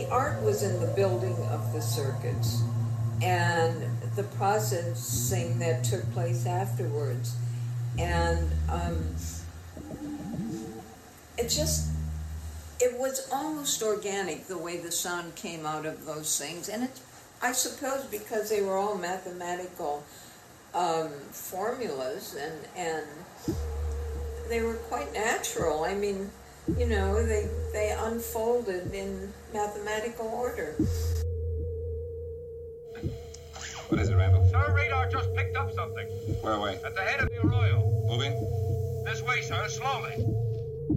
art was in the building of the circuits and the processing that took place afterwards. And it was almost organic, the way the sound came out of those things. And I suppose because they were all mathematical formulas, and they were quite natural. I mean, you know, they unfolded in mathematical order. What is it, Randall? Sir, radar just picked up something. Where away? At the head of the arroyo. Moving? This way, sir, slowly.